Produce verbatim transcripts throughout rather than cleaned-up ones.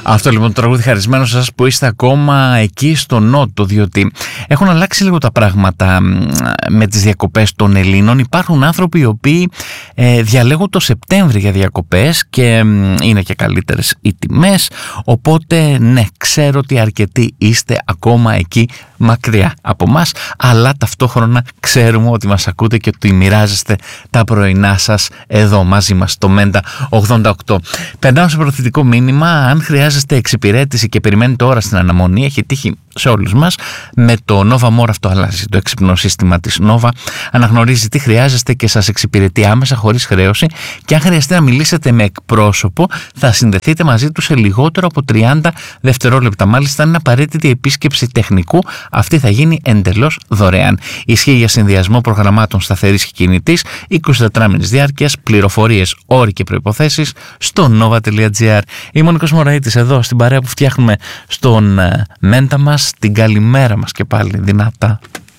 Αυτό λοιπόν το τραγούδι χαρισμένο σε εσάς που είστε ακόμα εκεί στο Νότο, διότι έχουν αλλάξει λίγο τα πράγματα με τις διακοπές των Ελλήνων. Υπάρχουν άνθρωποι οι οποίοι ε, διαλέγουν το Σεπτέμβρη για διακοπές και ε, είναι και καλύτερες οι τιμές, οπότε ναι, ξέρω ότι αρκετοί είστε ακόμα εκεί μακριά από μας, αλλά ταυτόχρονα ξέρουμε ότι μας ακούτε και ότι μοιράζεστε τα πρωινά σας εδώ μαζί μας στο Μέντα ογδόντα οκτώ. Περνάω σε προθετικό μήνυμα. Αν χρειάζεστε εξυπηρέτηση και περιμένετε ώρα στην αναμονή, έχει τύχει σε όλους μας, με το Nova More αυτό αλλάζει. Το έξυπνο σύστημα της Nova αναγνωρίζει τι χρειάζεστε και σας εξυπηρετεί άμεσα χωρίς χρέωση, και αν χρειαστεί να μιλήσετε με εκπρόσωπο θα συνδεθείτε μαζί του σε λιγότερο από τριάντα δευτερόλεπτα. Μάλιστα, αν είναι απαραίτητη επίσκεψη τεχνικού, αυτή θα γίνει εντελώς δωρεάν. Ισχύει για συνδυασμό προγραμμάτων σταθερής και κινητής, εικοσιτετράμινης διάρκειας. Πληροφορίες, όροι και προϋποθέσεις στο nova τελεία gr. Είμαι ο Νίκος Μωραΐτης εδώ στην παρέα που φτιάχνουμε στον Μέντα μας. Την καλημέρα μας και πάλι δυνατά.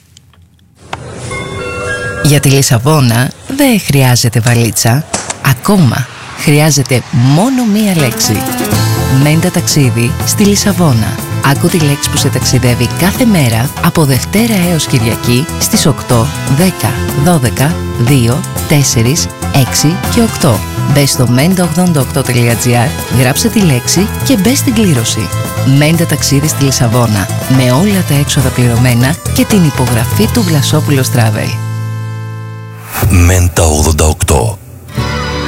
Για τη Λισαβόνα δεν χρειάζεται βαλίτσα. Ακόμα χρειάζεται μόνο μία λέξη. Μέντα ταξίδι στη Λισαβόνα. Άκου τη λέξη που σε ταξιδεύει κάθε μέρα από Δευτέρα έως Κυριακή στις οκτώ, δέκα, δώδεκα, δύο, τέσσερα, έξι και οκτώ. Μπες στο μέντα ογδόντα οκτώ τελεία gr, γράψε τη λέξη και μπες στην κλήρωση. Μέντα ταξίδι στη Λισαβόνα, με όλα τα έξοδα πληρωμένα και την υπογραφή του Βλασόπουλος Travel. Μέντα ογδόντα οκτώ.